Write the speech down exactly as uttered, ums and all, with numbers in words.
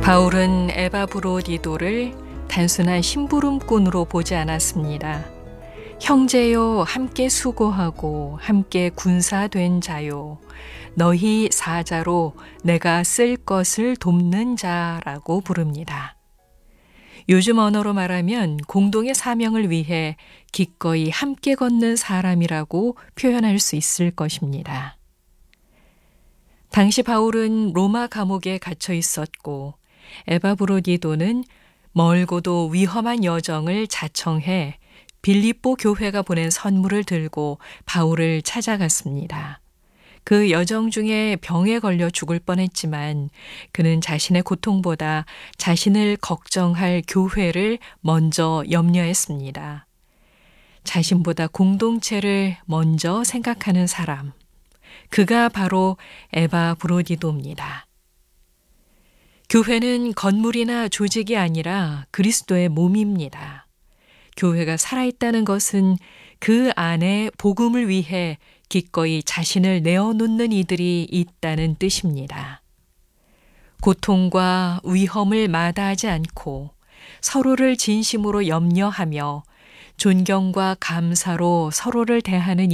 바울은 에바브로디도를 단순한 심부름꾼으로 보지 않았습니다. 형제여 함께 수고하고 함께 군사된 자요 너희 사자로 내가 쓸 것을 돕는 자라고 부릅니다. 요즘 언어로 말하면 공동의 사명을 위해 기꺼이 함께 걷는 사람이라고 표현할 수 있을 것입니다. 당시 바울은 로마 감옥에 갇혀 있었고 에바브로디도는 멀고도 위험한 여정을 자청해 빌립보 교회가 보낸 선물을 들고 바울을 찾아갔습니다. 그 여정 중에 병에 걸려 죽을 뻔했지만 그는 자신의 고통보다 자신을 걱정할 교회를 먼저 염려했습니다. 자신보다 공동체를 먼저 생각하는 사람, 그가 바로 에바브로디도입니다. 교회는 건물이나 조직이 아니라 그리스도의 몸입니다. 교회가 살아있다는 것은 그 안에 복음을 위해 기꺼이 자신을 내어놓는 이들이 있다는 뜻입니다. 고통과 위험을 마다하지 않고 서로를 진심으로 염려하며 존경과 감사로 서로를 대하는